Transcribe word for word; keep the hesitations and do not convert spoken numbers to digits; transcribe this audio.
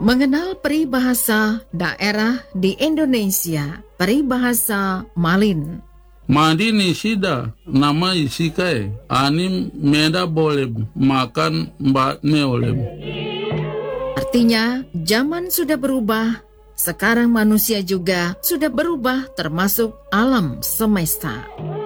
Mengenal peribahasa daerah di Indonesia, peribahasa Malin. Madini sida nama isikai anim meda boleh makan mbak neolem. Artinya, zaman sudah berubah, sekarang manusia juga sudah berubah termasuk alam semesta.